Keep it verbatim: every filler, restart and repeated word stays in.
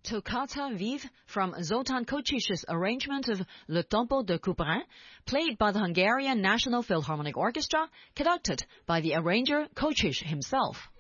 Toccata Vive from Zoltan Kocsis' arrangement of Le Tempo de Couperin, played by the Hungarian National Philharmonic Orchestra, conducted by the arranger Kocsis himself.